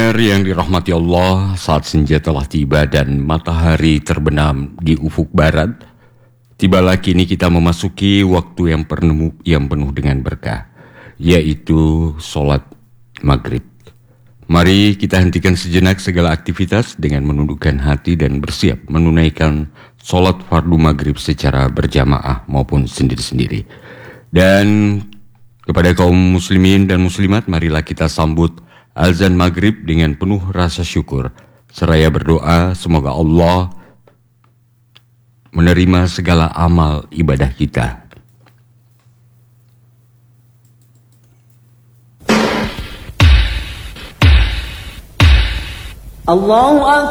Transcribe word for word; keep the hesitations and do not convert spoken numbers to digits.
Pendengar yang dirahmati Allah, saat senja telah tiba dan matahari terbenam di ufuk barat, tibalah kini kita memasuki waktu yang penuh, yang penuh dengan berkah, yaitu sholat maghrib. Mari kita hentikan sejenak segala aktivitas dengan menundukkan hati dan bersiap menunaikan sholat fardu maghrib secara berjamaah maupun sendiri-sendiri. Dan kepada kaum muslimin dan muslimat, marilah kita sambut azan maghrib dengan penuh rasa syukur, seraya berdoa semoga Allah menerima segala amal ibadah kita. Allahu Akbar.